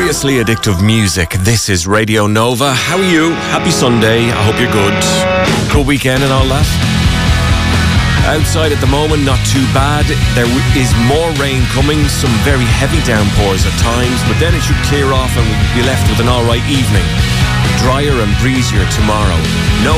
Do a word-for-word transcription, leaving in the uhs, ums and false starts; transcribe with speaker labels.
Speaker 1: Seriously addictive music. This is Radio Nova. How are you? Happy Sunday. I hope you're good. Good weekend and all that. Outside at the moment, not too bad. There is more rain coming, some very heavy downpours at times, but then it should clear off and we'll be left with an alright evening. Drier and breezier tomorrow. No